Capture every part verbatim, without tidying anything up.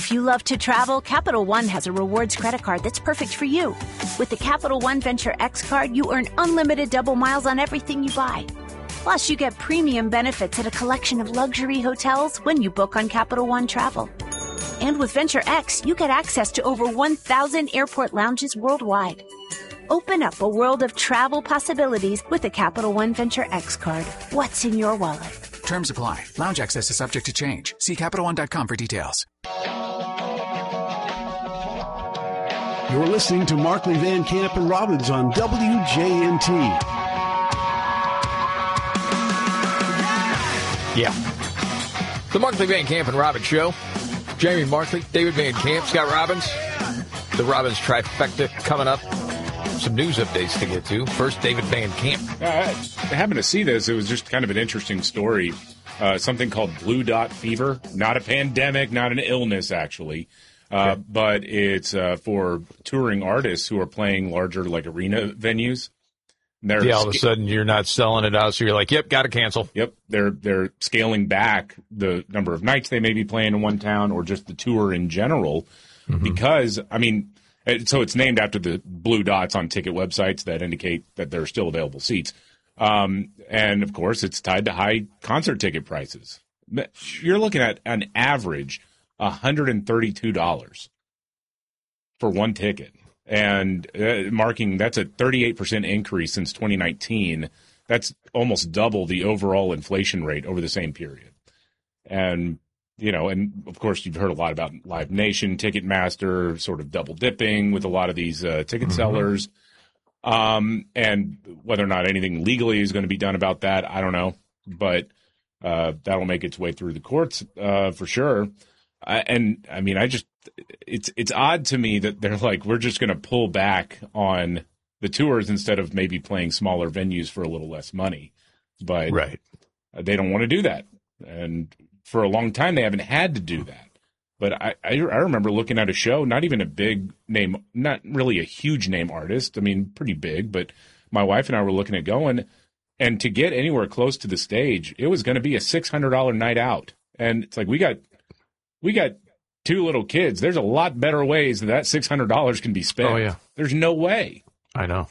If you love to travel, Capital One has a rewards credit card that's perfect for you. With the Capital One Venture X card, you earn unlimited double miles on everything you buy. Plus, you get premium benefits at a collection of luxury hotels when you book on Capital One Travel. And with Venture X, you get access to over one thousand airport lounges worldwide. Open up a world of travel possibilities with the Capital One Venture X card. What's in your wallet? Terms apply. Lounge access is subject to change. See Capital One dot com for details. You're listening to Markley, Van Camp, and Robbins on W J N T. Yeah. The Markley, Van Camp, and Robbins Show. Jamie Markley, David Van Camp, Scott Robbins. The Robbins trifecta coming up. Some news updates to get to. First, David Van Camp. Uh, I happened to see this. It was just kind of an interesting story. Uh, something called Blue Dot Fever. Not a pandemic, not an illness, actually. Uh, okay. But it's uh, for touring artists who are playing larger, like, arena venues. They're yeah, all of a sudden you're not selling it out, so you're like, yep, got to cancel. Yep, they're they're scaling back the number of nights they may be playing in one town or just the tour in general mm-hmm. because, I mean, so it's named after the blue dots on ticket websites that indicate that there are still available seats. Um, and, of course, it's tied to high concert ticket prices. You're looking at an average one hundred thirty-two dollars for one ticket. And uh, marking that's a thirty-eight percent increase since twenty nineteen. That's almost double the overall inflation rate over the same period. And, you know, and of course, you've heard a lot about Live Nation, Ticketmaster, sort of double dipping with a lot of these uh, ticket mm-hmm. sellers. Um, and whether or not anything legally is going to be done about that, I don't know. But uh, that'll make its way through the courts uh, for sure. I, and, I mean, I just it's it's odd to me that they're like, we're just going to pull back on the tours instead of maybe playing smaller venues for a little less money. But right. they don't want to do that. And for a long time, they haven't had to do that. But I, I, I remember looking at a show, not even a big name, not really a huge name artist. I mean, pretty big, but my wife and I were looking at going. And to get anywhere close to the stage, it was going to be a six hundred dollars night out. And it's like, we got we got two little kids. There's a lot better ways that that six hundred dollars can be spent. Oh, yeah. There's no way. I know.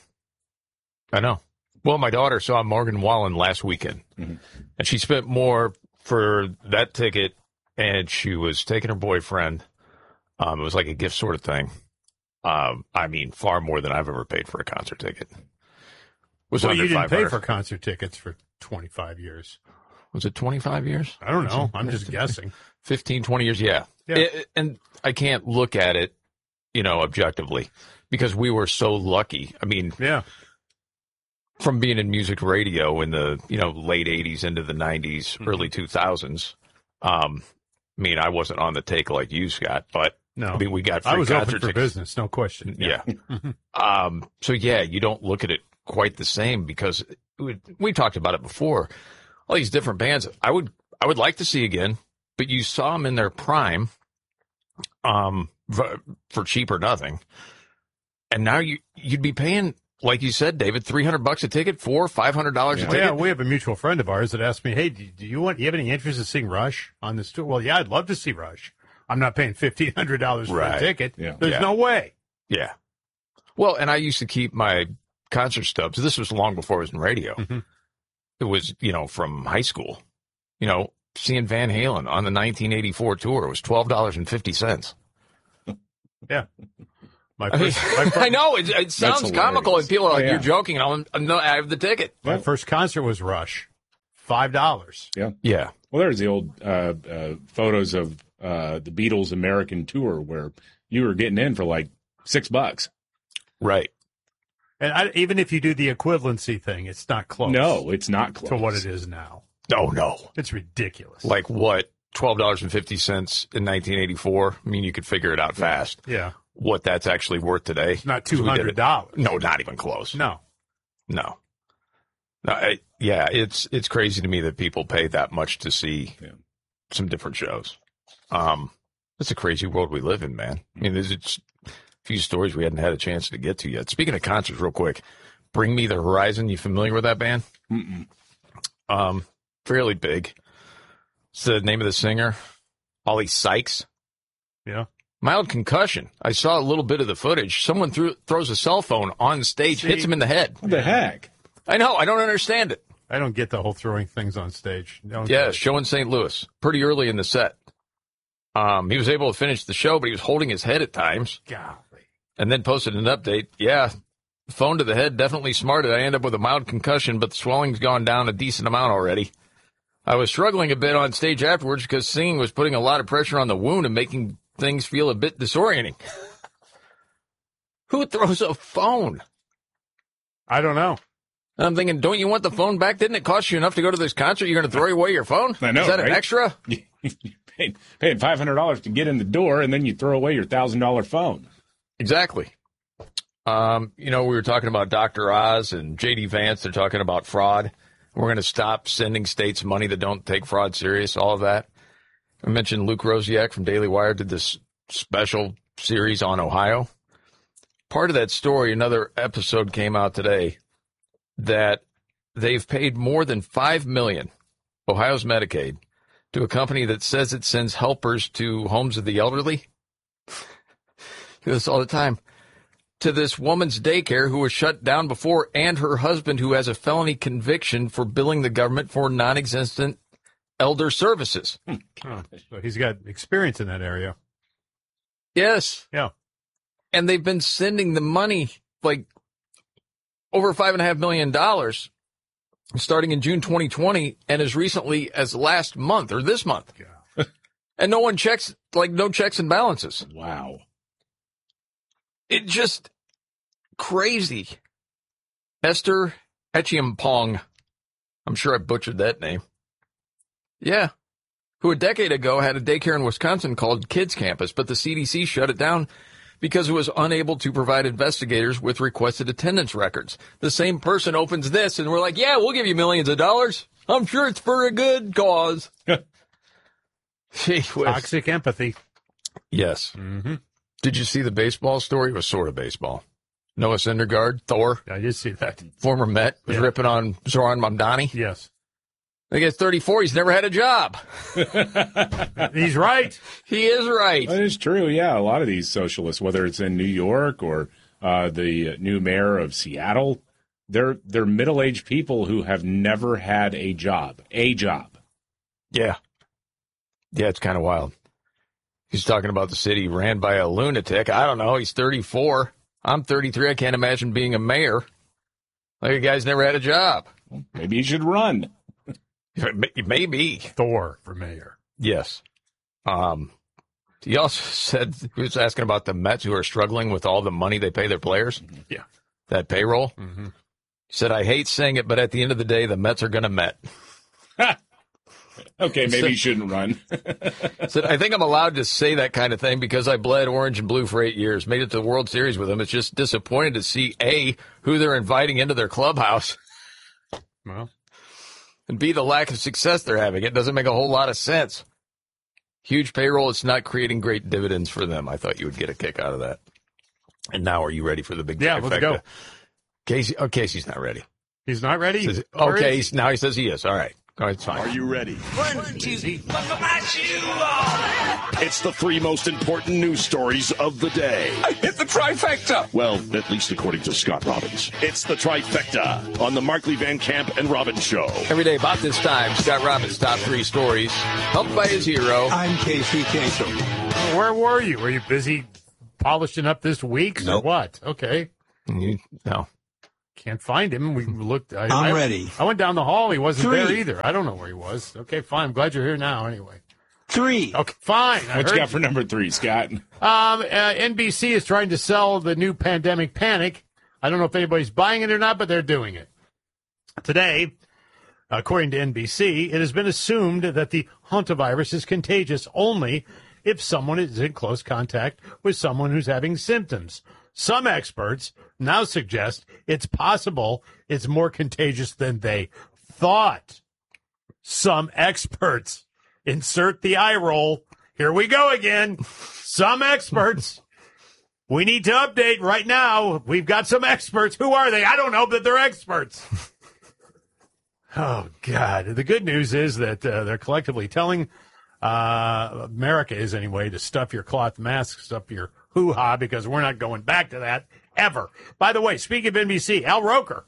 I know. Well, my daughter saw Morgan Wallen last weekend, mm-hmm. and she spent more for that ticket, and she was taking her boyfriend. Um, it was like a gift sort of thing. Um, I mean, far more than I've ever paid for a concert ticket. Was well, you didn't pay for concert tickets for twenty-five years. Was it twenty-five years? I don't know. I'm just guessing. fifteen, twenty years, yeah. yeah. It, and I can't look at it, you know, objectively, because we were so lucky. I mean, yeah. From being in music radio in the, you know, late eighties into the nineties, mm-hmm. early two thousands, um, I mean, I wasn't on the take like you, Scott, but no. I mean, we got free I was concert open for tickets. business, no question. Yeah. yeah. um, so, yeah, you don't look at it quite the same because we, we talked about it before. All these different bands, I would I would like to see again, but you saw them in their prime um, for, for cheap or nothing. And now you, you'd be paying, like you said, David, three hundred bucks a ticket, four hundred, five hundred dollars yeah. a ticket. Yeah, we have a mutual friend of ours that asked me, hey, do, do you want? Do you have any interest in seeing Rush on this tour? Well, yeah, I'd love to see Rush. I'm not paying fifteen hundred dollars for right. a ticket. Yeah. There's yeah. no way. Yeah. Well, and I used to keep my concert stubs. This was long before I was in radio. Mm-hmm. It was, you know, from high school. You know, seeing Van Halen on the nineteen eighty-four tour, it was twelve dollars and fifty cents. Yeah. My first, I, mean, my first, I know, it, it sounds comical, and people are like, oh, yeah. you're joking, and I'm, no, I have the ticket. My first concert was Rush. five dollars. Yeah. Yeah. Well, there's the old uh, uh, photos of uh, the Beatles' American tour where you were getting in for like six bucks. Right. And I, even if you do the equivalency thing, it's not close. No, it's not close. To what it is now. Oh, no. It's ridiculous. Like what? twelve dollars and fifty cents in nineteen eighty-four? I mean, you could figure it out fast. Yeah. What that's actually worth today. It's not two hundred dollars. No, not even close. No. No. No. I, yeah, it's it's crazy to me that people pay that much to see yeah. some different shows. Um, It's a crazy world we live in, man. I mean, there's just a few stories we hadn't had a chance to get to yet. Speaking of concerts, real quick, Bring Me the Horizon. You familiar with that band? Mm-mm. Um, fairly big. It's the name of the singer, Ollie Sykes. Yeah. Mild concussion. I saw a little bit of the footage. Someone threw, throws a cell phone on stage, See? hits him in the head. What the heck? I know. I don't understand it. I don't get the whole throwing things on stage. Don't Yeah, get it. show in Saint Louis. Pretty early in the set. Um, he was able to finish the show, but he was holding his head at times. Golly. And then posted an update. Yeah, phone to the head definitely smarted. I end up with a mild concussion, but the swelling's gone down a decent amount already. I was struggling a bit on stage afterwards because singing was putting a lot of pressure on the wound and making things feel a bit disorienting. Who throws a phone? I don't know. I'm thinking, don't you want the phone back? Didn't it cost you enough to go to this concert? You're going to throw away your phone? I know, Is that right? an extra? You paid, paid five hundred dollars to get in the door, and then you throw away your one thousand dollars phone. Exactly. Um, you know, we were talking about Doctor Oz and J D Vance. They're talking about fraud. We're going to stop sending states money that don't take fraud serious, all of that. I mentioned Luke Rosiak from Daily Wire did this special series on Ohio. Part of that story, another episode came out today, that they've paid more than five million dollars, Ohio's Medicaid, to a company that says it sends helpers to homes of the elderly. Do this all the time. To this woman's daycare who was shut down before, and her husband who has a felony conviction for billing the government for non-existent elder services. Oh, so he's got experience in that area. Yes. Yeah. And they've been sending the money, like over five and a half million dollars, starting in June twenty twenty, and as recently as last month or this month. Yeah. And no one checks, like no checks and balances. Wow. It just crazy. Esther Echiampong. I'm sure I butchered that name. Yeah. Who a decade ago had a daycare in Wisconsin called Kids Campus, but the C D C shut it down because it was unable to provide investigators with requested attendance records. The same person opens this, and we're like, yeah, we'll give you millions of dollars. I'm sure it's for a good cause. Gee whiz. Toxic empathy. Yes. Mm-hmm. Did you see the baseball story? It was sort of baseball. Noah Syndergaard, Thor, I did see that. former Met, was Yeah. ripping on Zoran Mamdani. Yes. I think at thirty-four, he's never had a job. He's right. He is right. That is true. Yeah, a lot of these socialists, whether it's in New York or uh, the new mayor of Seattle, they're they're middle-aged people who have never had a job. A job. Yeah. Yeah, it's kind of wild. He's talking about the city ran by a lunatic. I don't know. He's thirty-four. I'm thirty-three. I can't imagine being a mayor. Like a guy's never had a job. Maybe you should run. Maybe. Thor for mayor. Yes. Um, he also said, he was asking about the Mets who are struggling with all the money they pay their players. Yeah. That payroll. Mm-hmm. He said, I hate saying it, but at the end of the day, the Mets are going to Met. Okay, maybe you shouldn't run. Said, I think I'm allowed to say that kind of thing because I bled orange and blue for eight years, made it to the World Series with them. It's just disappointing to see, A, who they're inviting into their clubhouse, Well, and B, the lack of success they're having. It doesn't make a whole lot of sense. Huge payroll. It's not creating great dividends for them. I thought you would get a kick out of that. And now are you ready for the big yeah, let's go. Casey, oh, Casey's not ready. He's not ready? Says, Or okay, is he's, now he says he is. All right. All right, it's fine. Are you ready? One, two, three, buckle my shoe on. It's the three most important news stories of the day. I hit the trifecta. Well, at least according to Scott Robbins. It's the trifecta on the Markley Van Camp and Robbins Show. Every day about this time, Scott Robbins' top three stories, helped by his hero. I'm Casey Kasem. Where were you? Were you busy polishing up this week Nope. or what? Okay. You, no. Can't find him. We looked. I, I'm I, ready. I went down the hall. He wasn't Three. there either. I don't know where he was. Okay, fine. I'm glad you're here now anyway. Three. Okay, fine. I What you heard got for number three, Scott? Um, uh, N B C is trying to sell the new Pandemic Panic. I don't know if anybody's buying it or not, but they're doing it. Today, according to N B C, it has been assumed that the hantavirus is contagious only if someone is in close contact with someone who's having symptoms. Some experts now suggest it's possible it's more contagious than they thought. Some experts. Insert the eye roll. Here we go again. Some experts. We need to update right now. We've got some experts. Who are they? I don't know, but they're experts. Oh, God. The good news is that uh, they're collectively telling Uh, America is anyway, to stuff your cloth masks, stuff your hoo-ha, because we're not going back to that ever. By the way, speaking of N B C, Al Roker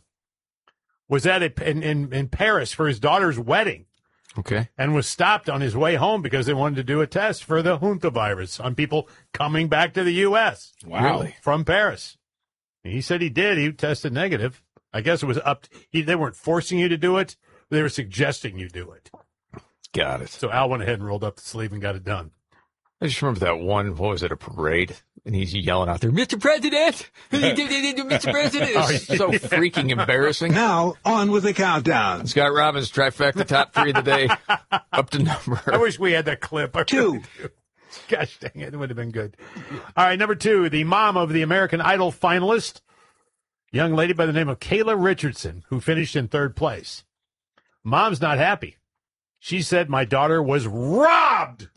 was at a, in, in, in Paris for his daughter's wedding. Okay. And was stopped on his way home because they wanted to do a test for the Hunta virus on people coming back to the U S Wow. Really? From Paris. He said he did. He tested negative. I guess it was up. To, he, they weren't forcing you to do it. They were suggesting you do it. Got it. So Al went ahead and rolled up the sleeve and got it done. I just remember that one, what was it, a parade? And he's yelling out there, Mister President! Mister President! It's so freaking embarrassing. Now, on with the countdown. Scott Robbins, trifecta, top three of the day, up to number. I wish we had that clip. I Two. really do. Gosh dang it, it would have been good. All right, number two, the mom of the American Idol finalist, young lady by the name of Kayla Richardson, who finished in third place. Mom's not happy. She said, my daughter was robbed.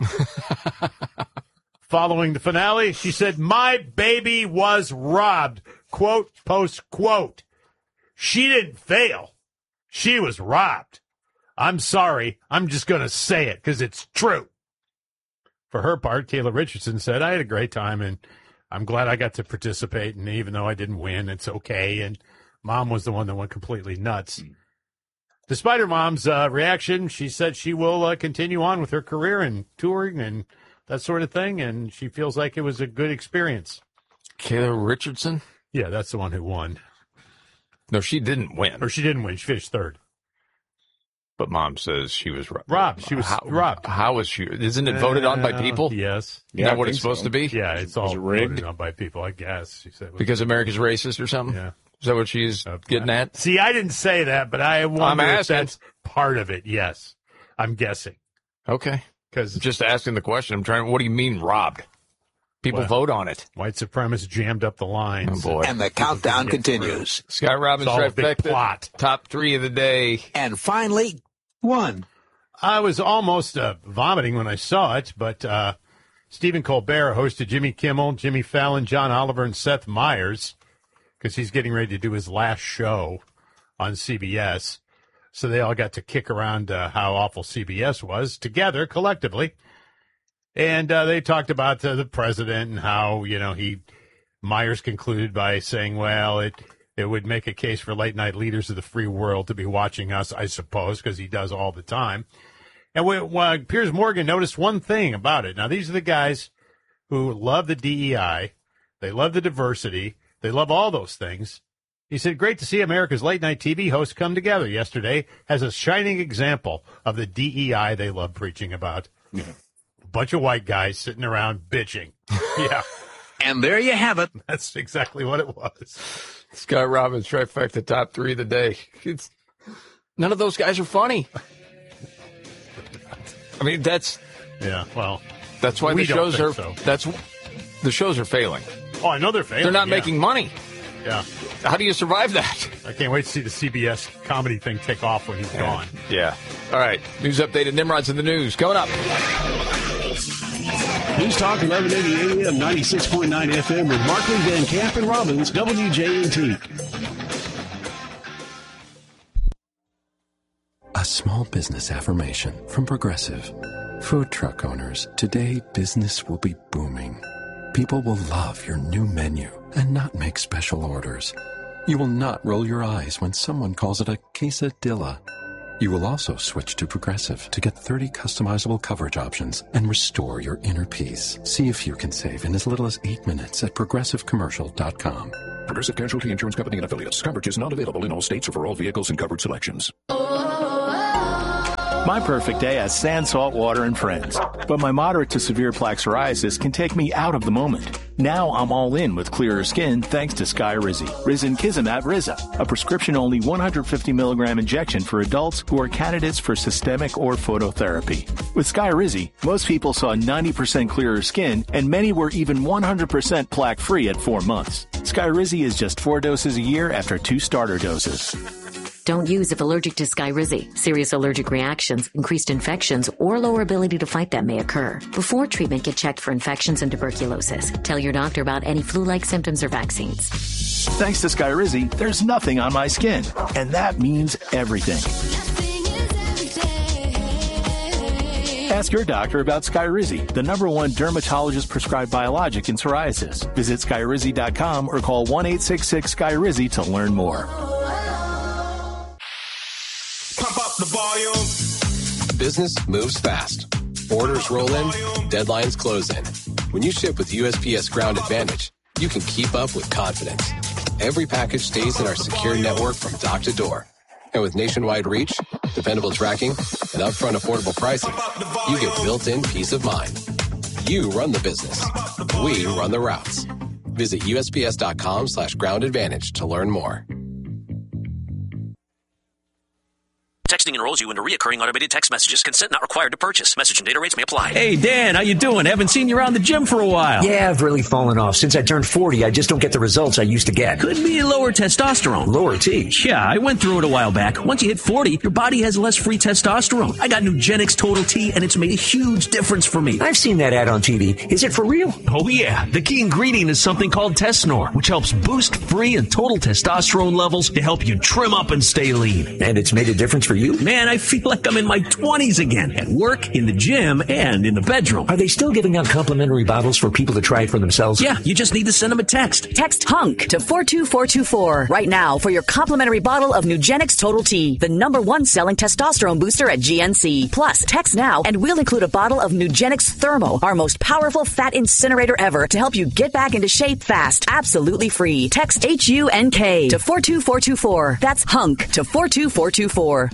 Following the finale, she said, my baby was robbed. Quote, post, quote. She didn't fail. She was robbed. I'm sorry. I'm just going to say it because it's true. For her part, Kayla Richardson said, I had a great time, and I'm glad I got to participate, and even though I didn't win, it's okay. And Mom was the one that went completely nuts. Despite her mom's uh, reaction, she said she will uh, continue on with her career and touring and that sort of thing, and she feels like it was a good experience. Kayla Richardson? Yeah, that's the one who won. No, she didn't win. Or she didn't win. She finished third. But Mom says she was robbed. Robbed. She was how, robbed. How is she? Isn't it voted on by people? Uh, yes. Isn't Yeah, that I what think it's supposed so. to be? Yeah, it's all it rigged? voted on by people, I guess. She said it was- Because America's racist or something? Yeah. Is that what she's Uh, getting at? See, I didn't say that, but I wonder if asking. that's part of it. Yes. I'm guessing. Okay. Because Just asking the question. I'm trying. What do you mean robbed? People Well, vote on it. white supremacists jammed up the Oh lines. boy. And the countdown continues. Scott Robbins, It's all a big trifecta, plot. top three of the day. And finally, one. I was almost uh, vomiting when I saw it, but uh, Stephen Colbert hosted Jimmy Kimmel, Jimmy Fallon, John Oliver, and Seth Meyers because he's getting ready to do his last show on C B S. So they all got to kick around uh, how awful C B S was together, collectively. And uh, they talked about uh, the president and how, you know, he, Myers concluded by saying, well, it it would make a case for late night leaders of the free world to be watching us, I suppose, because he does all the time. And we, well, Piers Morgan noticed one thing about it. Now, these are the guys who love the D E I. They love the diversity. They love all those things. He said, great to see America's late night T V hosts come together yesterday as a shining example of the D E I they love preaching about. Yeah. A bunch of white guys sitting around bitching. Yeah. And there you have it. That's exactly what it was. Scott Robbins, trifecta, top three of the day. It's, none of those guys are funny. I mean, that's Yeah, well. that's why We the don't shows think are so. that's the shows are failing. Oh, I know they're failing. They're not yeah. making money. Yeah. How do you survive that? I can't wait to see the C B S comedy thing take off when he's gone. Yeah. All right. News update at Nimrod's in the news. Coming up. News Talk eleven eighty A M, ninety-six point nine F M with Markley, Van Camp, and Robbins, W J N T. A small business affirmation from Progressive. Food truck owners, today business will be booming. People will love your new menu and not make special orders. You will not roll your eyes when someone calls it a quesadilla. You will also switch to Progressive to get thirty customizable coverage options and restore your inner peace. See if you can save in as little as eight minutes at progressive commercial dot com. Progressive Casualty Insurance Company and Affiliates. Coverage is not available in all states or for all vehicles and covered selections. My perfect day has sand, salt, water, and friends. But my moderate to severe plaque psoriasis can take me out of the moment. Now I'm all in with clearer skin thanks to Skyrizi. Risankizumab Riza, a prescription-only one hundred fifty milligram injection for adults who are candidates for systemic or phototherapy. With Skyrizi, most people saw ninety percent clearer skin, and many were even one hundred percent plaque-free at four months. Skyrizi is just four doses a year after two starter doses. Don't use if allergic to Skyrizi. Serious allergic reactions, increased infections, or lower ability to fight them may occur. Before treatment, get checked for infections and tuberculosis. Tell your doctor about any flu-like symptoms or vaccines. Thanks to Skyrizi, there's nothing on my skin. And that means everything. Ask your doctor about Skyrizi, the number one dermatologist-prescribed biologic in psoriasis. Visit Skyrizi dot com or call one eight six six Skyrizi to learn more. Pump up the volume. Business moves fast. Orders roll in, deadlines close in. When you ship with U S P S Ground Advantage, you can keep up with confidence. Every package stays in our secure network from dock to door. And with nationwide reach, dependable tracking, and upfront affordable pricing, you get built-in peace of mind. You run the business. We run the routes. Visit U S P S dot com slash ground advantage to learn more. Texting enrolls you into reoccurring automated text messages. Consent not required to purchase. Message and data rates may apply. Hey, Dan, how you doing? Haven't seen you around the gym for a while. Yeah, I've really fallen off. Since I turned forty, I just don't get the results I used to get. Could be lower testosterone. Lower T? Yeah, I went through it a while back. Once you hit forty, your body has less free testosterone. I got Nugenix Total T, and it's made a huge difference for me. I've seen that ad on T V. Is it for real? Oh, yeah. The key ingredient is something called Tesnor, which helps boost free and total testosterone levels to help you trim up and stay lean. And it's made a difference for you? Man, I feel like I'm in my twenties again, at work, in the gym, and in the bedroom. Are they still giving out complimentary bottles for people to try it for themselves? Yeah, you just need to send them a text. Text HUNK to four two four two four right now for your complimentary bottle of Nugenix Total T, the number one selling testosterone booster at G N C. Plus, text now and we'll include a bottle of Nugenix Thermo, our most powerful fat incinerator ever, to help you get back into shape fast. Absolutely free. Text H U N K to four two four two four. That's HUNK to four two four two four.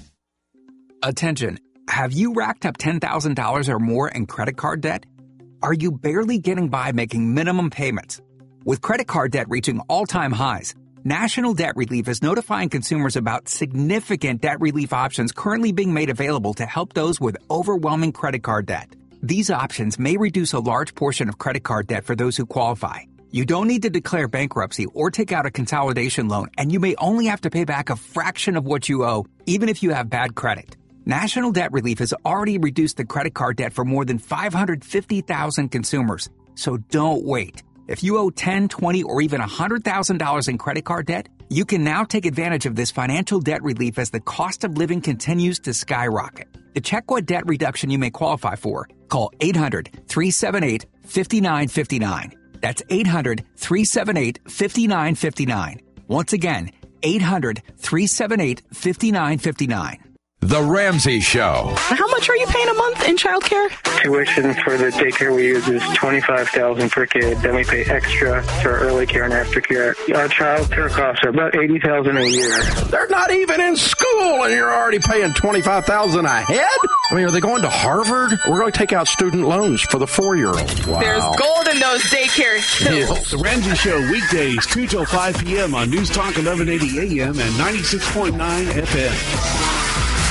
Attention. Have you racked up ten thousand dollars or more in credit card debt? Are you barely getting by making minimum payments? With credit card debt reaching all-time highs, National Debt Relief is notifying consumers about significant debt relief options currently being made available to help those with overwhelming credit card debt. These options may reduce a large portion of credit card debt for those who qualify. You don't need to declare bankruptcy or take out a consolidation loan, and you may only have to pay back a fraction of what you owe, even if you have bad credit. National Debt Relief has already reduced the credit card debt for more than five hundred fifty thousand consumers. So don't wait. If you owe ten, twenty, or even one hundred thousand dollars in credit card debt, you can now take advantage of this financial debt relief as the cost of living continues to skyrocket. To check what debt reduction you may qualify for, call eight hundred, three seven eight, five nine five nine. That's eight hundred, three seven eight, five nine five nine. Once again, eight hundred, three seven eight, five nine five nine. The Ramsey Show. How much are you paying a month in childcare? Tuition for the daycare we use is twenty-five thousand dollars per kid. Then we pay extra for early care and aftercare. Our child care costs are about eighty thousand dollars a year. They're not even in school, and you're already paying twenty-five thousand dollars a head? I mean, are they going to Harvard? We're going to take out student loans for the four-year-olds. Wow. There's gold in those daycare hills. The Ramsey Show, weekdays, two till five p.m. on News Talk eleven eighty A M and ninety-six point nine F M.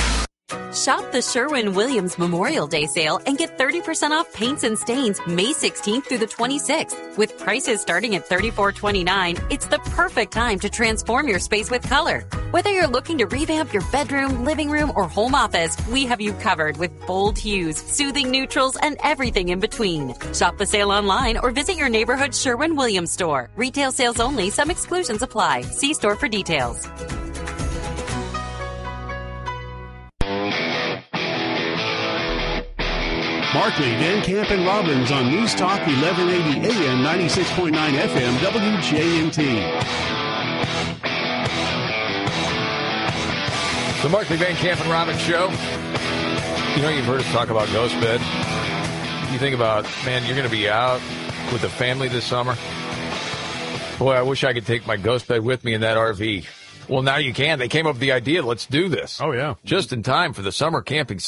Shop the Sherwin-Williams Memorial Day sale and get thirty percent off paints and stains May sixteenth through the twenty-sixth. With prices starting at thirty-four twenty-nine, it's the perfect time to transform your space with color. Whether you're looking to revamp your bedroom, living room, or home office, we have you covered with bold hues, soothing neutrals, and everything in between. Shop the sale online or visit your neighborhood Sherwin-Williams store. Retail sales only. Some exclusions apply. See store for details. Markley, Van Camp, and Robbins on News Talk eleven eighty A M, ninety-six point nine F M, W J N T. The Markley, Van Camp, and Robbins Show. You know, you've heard us talk about Ghost Bed. You think about, man, you're going to be out with the family this summer. Boy, I wish I could take my Ghost Bed with me in that R V. Well, now you can. They came up with the idea. Let's do this. Oh, yeah. Just in time for the summer camping